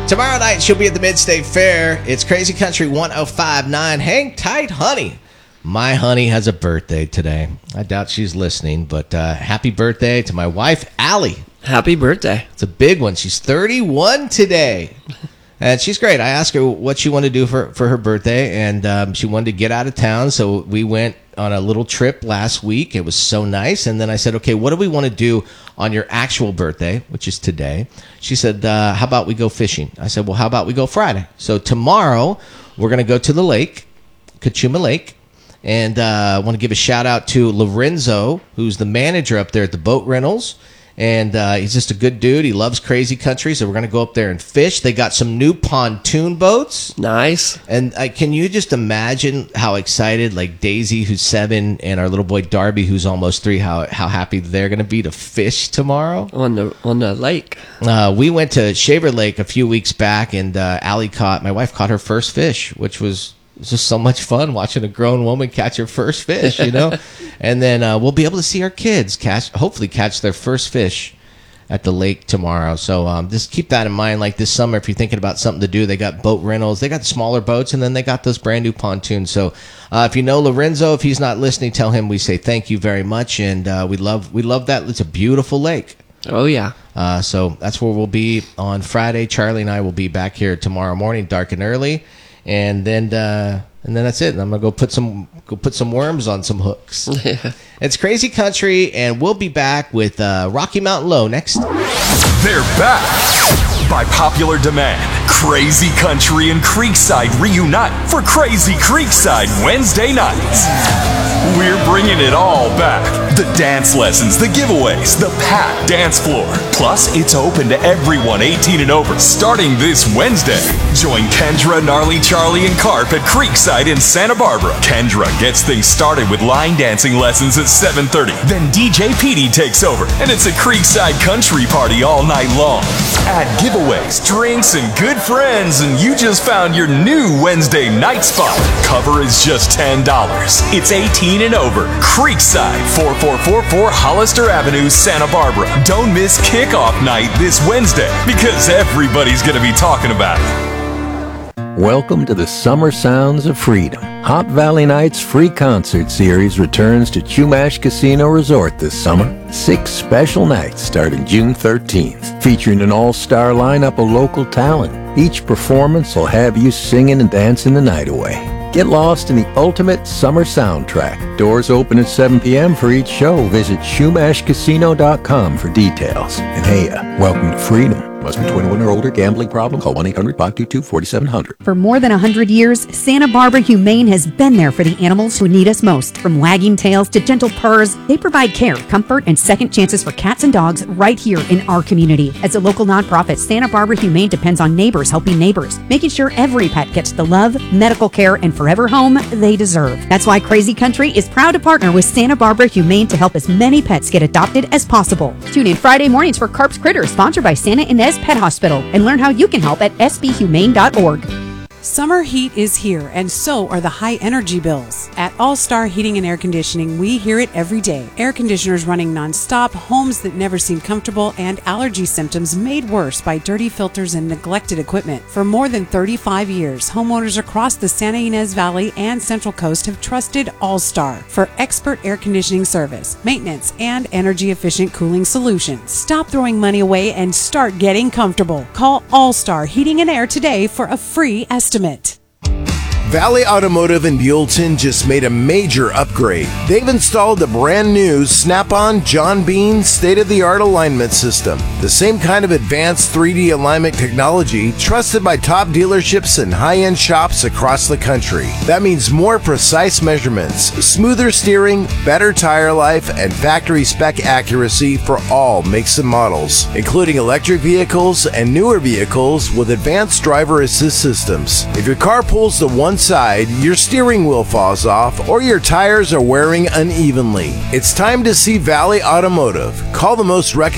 Tomorrow night, she'll be at the Mid-State Fair. It's Crazy Country 105.9. Hang tight, honey. My honey has a birthday today. I doubt she's listening, but happy birthday to my wife, Allie. Happy birthday. It's a big one. She's 31 today. And she's great. I asked her what she wanted to do for her birthday, and she wanted to get out of town, so we went on a little trip last week. It was so nice. And then I said, okay, what do we want to do on your actual birthday, which is today? She said, how about we go fishing? I said, well, how about we go Friday? So tomorrow, we're going to go to the lake, Kachuma Lake. And I want to give a shout out to Lorenzo, who's the manager up there at the boat rentals. And he's just a good dude. He loves Crazy Country, so we're going to go up there and fish. They got some new pontoon boats. Nice. And can you just imagine how excited, like Daisy, who's 7, and our little boy Darby, who's almost 3, how happy they're going to be to fish tomorrow? On the lake. We went to Shaver Lake a few weeks back, and my wife caught her first fish, which was just so much fun watching a grown woman catch her first fish, you know? And then we'll be able to see our kids hopefully catch their first fish at the lake tomorrow. So just keep that in mind. Like this summer, if you're thinking about something to do, they got boat rentals. They got smaller boats, and then they got those brand new pontoons. So if you know Lorenzo, if he's not listening, tell him we say thank you very much. And we love that. It's a beautiful lake. Oh, yeah. So that's where we'll be on Friday. Charlie and I will be back here tomorrow morning, dark and early. And then that's it. And I'm gonna go put some worms on some hooks. Yeah. It's Crazy Country, and we'll be back with Rocky Mountain Low next. They're back by popular demand. Crazy Country and Creekside reunite for Crazy Creekside Wednesday nights. We're bringing it all back. The dance lessons, the giveaways, the packed dance floor. Plus, it's open to everyone 18 and over starting this Wednesday. Join Kendra, Gnarly Charlie, and Carp at Creekside in Santa Barbara. Kendra gets things started with line dancing lessons at 7:30. Then DJ Petey takes over, and it's a Creekside country party all night long. Add giveaways, drinks, and good friends, and you just found your new Wednesday night spot. Cover is just $10. It's 18 and over. Creekside, 4444 Hollister Avenue, Santa Barbara. Don't miss kickoff night this Wednesday, because everybody's going to be talking about it. Welcome to the Summer Sounds of Freedom. Hop Valley Nights free concert series returns to Chumash Casino Resort this summer. 6 special nights starting June 13th, featuring an all-star lineup of local talent. Each performance will have you singing and dancing the night away. Get lost in the ultimate summer soundtrack. Doors open at 7 p.m. for each show. Visit SchumashCasino.com for details. And hey, welcome to freedom. Must be 21 or older. Gambling problem? Call 1-800-522-4700. For more than 100 years, Santa Barbara Humane has been there for the animals who need us most. From wagging tails to gentle purrs, they provide care, comfort, and second chances for cats and dogs right here in our community. As a local nonprofit, Santa Barbara Humane depends on neighbors helping neighbors, making sure every pet gets the love, medical care, and forever home they deserve. That's why Crazy Country is proud to partner with Santa Barbara Humane to help as many pets get adopted as possible. Tune in Friday mornings for Carp's Critters, sponsored by Santa Ynez Pet Hospital, and learn how you can help at sbhumane.org. Summer heat is here, and so are the high energy bills. At All Star Heating and Air Conditioning, we hear it every day. Air conditioners running nonstop, homes that never seem comfortable, and allergy symptoms made worse by dirty filters and neglected equipment. For more than 35 years, homeowners across the Santa Ynez Valley and Central Coast have trusted All Star for expert air conditioning service, maintenance, and energy-efficient cooling solutions. Stop throwing money away and start getting comfortable. Call All Star Heating and Air today for a free estimate. Valley Automotive in Buellton just made a major upgrade. They've installed the brand new Snap-on John Bean state-of-the-art alignment system. The same kind of advanced 3D alignment technology trusted by top dealerships and high-end shops across the country. That means more precise measurements, smoother steering, better tire life, and factory spec accuracy for all makes and models, including electric vehicles and newer vehicles with advanced driver assist systems. If your car pulls to one side, your steering wheel falls off, or your tires are wearing unevenly, it's time to see Valley Automotive. Call the most recognized